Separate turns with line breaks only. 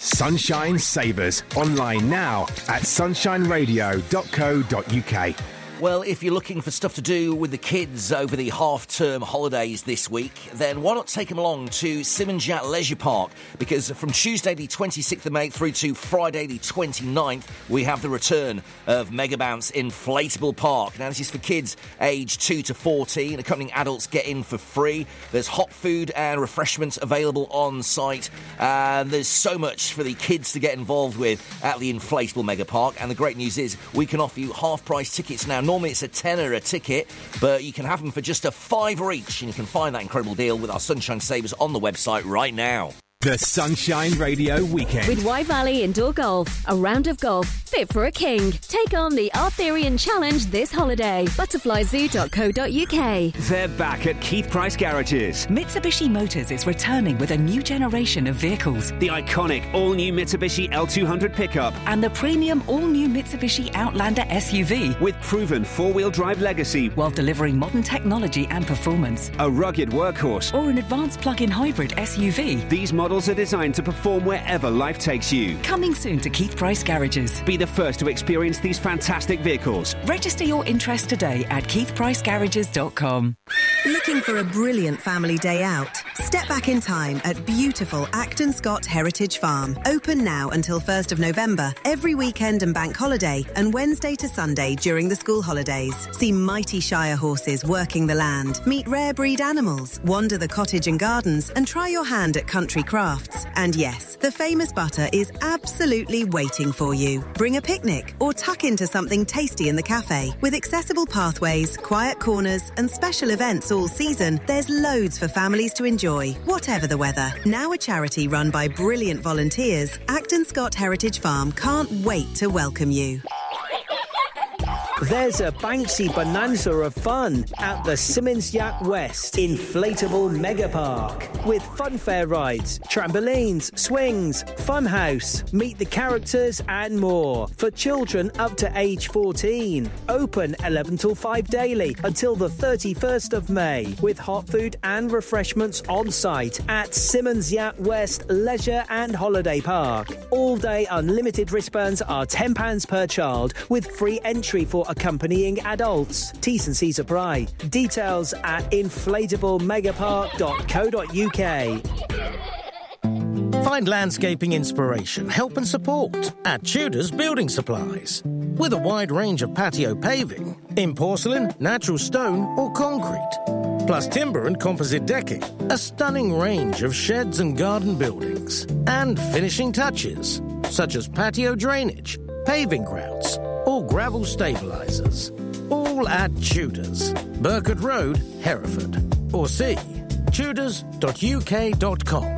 Sunshine Savers. Online now at sunshineradio.co.uk.
Well, if you're looking for stuff to do with the kids over the half-term holidays this week, then why not take them along to Symonds Yat Leisure Park? Because from Tuesday the 26th of May through to Friday the 29th, we have the return of Mega Bounce Inflatable Park. Now, this is for kids aged 2 to 14. Accompanying adults get in for free. There's hot food and refreshments available on site. And there's so much for the kids to get involved with at the Inflatable Mega Park. And the great news is we can offer you half-price tickets now. Normally it's a tenner a ticket, but you can have them for just a £5 each, and you can find that incredible deal with our Sunshine Savers on the website right now.
The Sunshine Radio Weekend.
With Y Valley Indoor Golf, a round of golf fit for a king. Take on the Arthurian Challenge this holiday. Butterflyzoo.co.uk.
They're back at Keith Price Garages.
Mitsubishi Motors is returning with a new generation of vehicles.
The iconic all-new Mitsubishi L200 pickup.
And the premium all-new Mitsubishi Outlander SUV.
With proven four-wheel drive legacy.
While delivering modern technology and performance.
A rugged workhorse.
Or an advanced plug-in hybrid SUV.
These models are designed to perform wherever life takes you.
Coming soon to Keith Price Garages.
Be the first to experience these fantastic vehicles.
Register your interest today at keithpricegarages.com.
Looking for a brilliant family day out? Step back in time at beautiful Acton Scott Heritage Farm. Open now until 1st of November, every weekend and bank holiday, and Wednesday to Sunday during the school holidays. See mighty Shire horses working the land, meet rare breed animals, wander the cottage and gardens, and try your hand at country crafts. And yes, the famous butter is absolutely waiting for you. Bring a picnic or tuck into something tasty in the cafe. With accessible pathways, quiet corners, and special events all season, there's loads for families to enjoy, whatever the weather. Now a charity run by brilliant volunteers, Acton Scott Heritage Farm can't wait to welcome you.
There's a Banksy bonanza of fun at the Symonds Yat West Inflatable Mega Park with funfair rides, trampolines, swings, funhouse, meet the characters and more for children up to age 14. Open 11 till 5 daily until the 31st of May with hot food and refreshments on site at Symonds Yat West Leisure and Holiday Park. All day unlimited wristbands are £10 per child with free entry for accompanying adults. T's and C's apply. Details at inflatablemegapark.co.uk.
Find landscaping inspiration, help and support at Tudor's Building Supplies. With a wide range of patio paving in porcelain, natural stone or concrete. Plus timber and composite decking. A stunning range of sheds and garden buildings. And finishing touches, such as patio drainage, paving grouts, or gravel stabilisers. All at Tudors, Burkett Road, Hereford. Or see tudors.uk.com.